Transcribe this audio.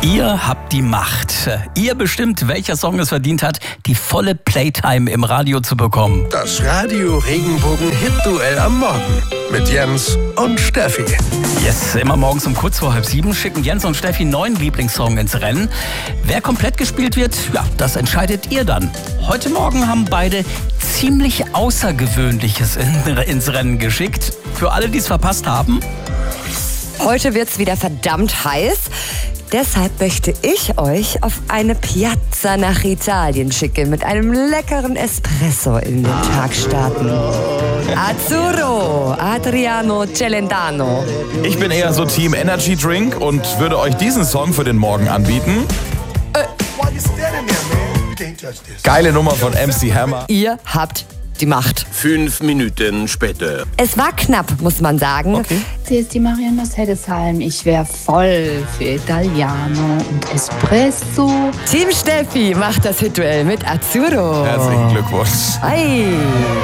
Ihr habt die Macht. Ihr bestimmt, welcher Song es verdient hat, die volle Playtime im Radio zu bekommen. Das Radio Regenbogen Hit-Duell am Morgen mit Jens und Steffi. Yes, immer morgens um kurz vor 6:30 schicken Jens und Steffi einen neuen Lieblingssong ins Rennen. Wer komplett gespielt wird, ja, das entscheidet ihr dann. Heute Morgen haben beide ziemlich Außergewöhnliches ins Rennen geschickt. Für alle, die es verpasst haben. Heute wird's wieder verdammt heiß. Deshalb möchte ich euch auf eine Piazza nach Italien schicken, mit einem leckeren Espresso in den Tag starten. Azzurro, Adriano Celentano. Ich bin eher so Team Energy Drink und würde euch diesen Song für den Morgen anbieten. Geile Nummer von MC Hammer. Ihr habt die Macht. 5 Minuten später. Es war knapp, muss man sagen. Okay. Hier ist die Marianne aus Heddesheim. Ich wäre voll für Italiano und Espresso. Team Steffi macht das Hit-Duell mit Azzurro. Herzlichen Glückwunsch. Ei.